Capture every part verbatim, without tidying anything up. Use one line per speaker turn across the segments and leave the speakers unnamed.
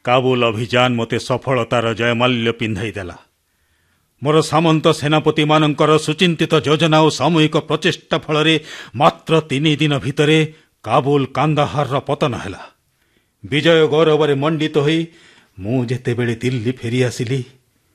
काबुल अभियान मते सफलतार जयमाल्य पिंधाई देला। मोर सामंत सेनापति मानकर सुचिंतित योजना और सामूहिक प्रचेष्टा फल मात्र तीन दिन भितरे काबुल कांदाहार पतन है। विजय गौरव मंडित होई मु जेतेबेले दिल्ली फेरी आसिली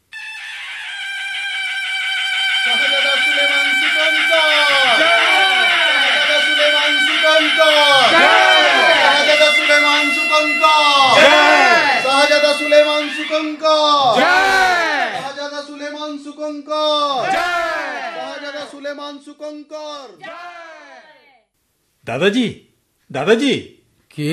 दादाजी दादाजी
के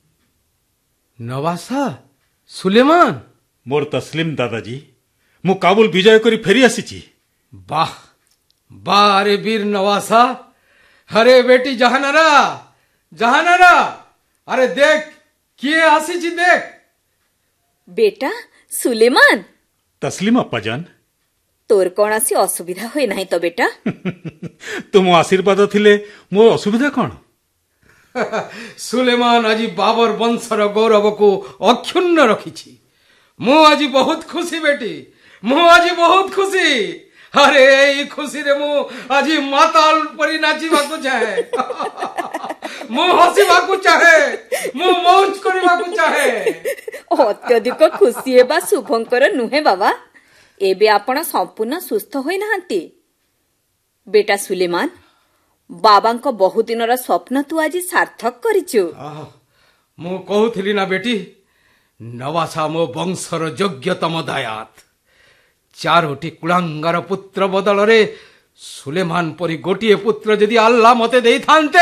नवासा सुलेमान
मोर तस्लीम दादाजी मु काबुल विजय करी फेरी आसी।
वाह वाह अरे वीर नवासा। अरे बेटी जहानारा जहानारा अरे देख किए आसी देख।
बेटा सुलेमान
तस्लीम अप्पा जान
तोर कौन आसी असुविधा हुए नहीं तो बेटा
तुम आशीर्वाद थिले मोर असुविधा कौन।
सुलेमान आज बाबर वंशर गौरव को अक्षुण्ण रखी। मु आज बहुत खुशी बेटी मु आज बहुत खुशी। अरे ये खुशी रे मु आज माताल परी नाचिबा को चाहे मु हसीबा को चाहे मु मौज करबा को चाहे।
अत्यधिक खुशी हेबा शुभंकर नुहे बाबा। एबे आपण संपूर्ण सुस्थ होई नाहंती। बेटा सुलेमान बाबांको बहुत दिनर स्वप्न तू आज सार्थक करिछु।
मु कहूथिली ना बेटी नवासा मो वंशर योग्यतम दायात। चारोटी कुलांगार पुत्र बदल रे सुलेमान परी गोटिए पुत्र जदि अल्लाह मते देई थांते।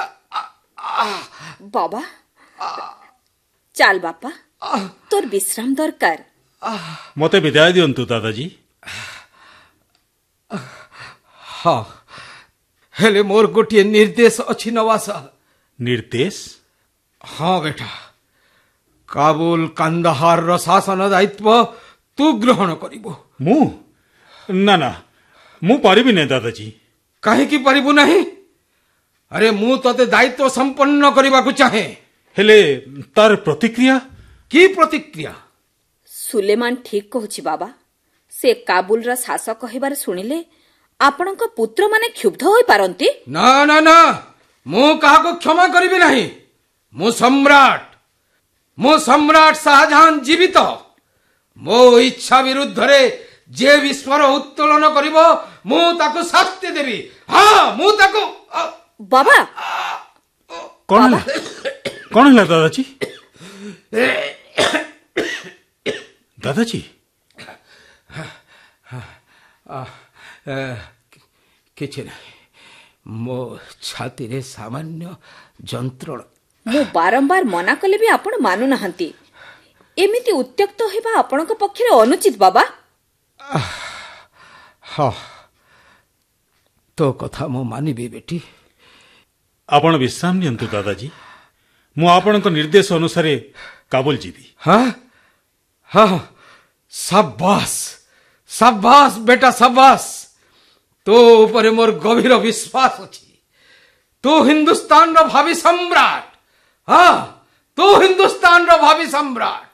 बाबा चल बापा तोर विश्राम दरकार।
मते विदाय दियंतु दादाजी।
हाँ हेले मोर गोटिए निर्देश अच्छी नवासा।
निर्देश?
हाँ बेटा काबुल कांदाहार रो शासन दायित्व तू ग्रहण करिबो।
मु ना ना मु पारिबि नै दादाजी।
काहे की पारिबु नहीं? अरे मु तते दायित्व संपन्न करिबा को चाहे।
हेले तार प्रतिक्रिया
की प्रतिक्रिया?
सुलेमान ठीक कहूछि बाबा। से काबुल रा शासक हेबार सुनिले आपणक पुत्र माने क्षुब्ध होई पारंती।
ना ना ना मु काहा को क्षमा करिबि नहीं। मु सम्राट मु सम्राट शाहजहां जीवित। मो इच्छा विरुद्ध रे जे विस्मर उत्तोलन करिवो मु ताको शास्ति देबी। हाँ मु ताको
बाबा
कौन है कौन है दादाजी? दादाजी
किछि नहीं मो छाती रे सामान्य जंत्रण।
मु बारंबार मना कले भी आपण मानु नहंती। एमिति उत्यक्त हेबा आपणक पक्षरे अनुचित बाबा।
हाँ तो कथा मो मानिबी बेटी।
आपण विश्राम नियंतु दादाजी। मु आपणक निर्देश अनुसार काबुल जीवी।
हाँ हाँ शाबाश शाबाश बेटा शाबाश। तो ऊपर मोर गभीर विश्वास अछि। तू हिंदुस्तान रो भावी सम्राट। हाँ तू हिंदुस्तान रो भावी सम्राट।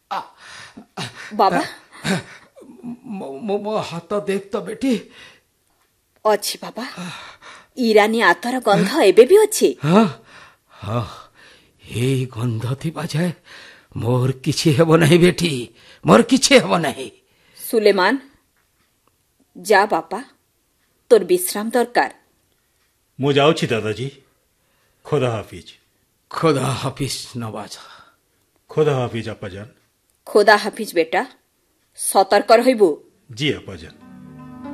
बाबा
मो मो हाथ देख तो बेटी।
अछि बाबा ईरानी आतर गंध एबे भी अछि।
हाँ हाँ हे गंध थिबा जाय मोर किछि हेबो नहीं बेटी मोर किछि हेबो नहीं।
सुलेमान जा बापा तोर विश्राम दरकार।
मु जाउछि दादाजी। खुदा हाफिज।
खुदा हाफिज नवाजा।
खुदा हाफिज अप्पाजान।
खुदा हाफिज बेटा सतर्क रहिबो।
जी अप्पाजान।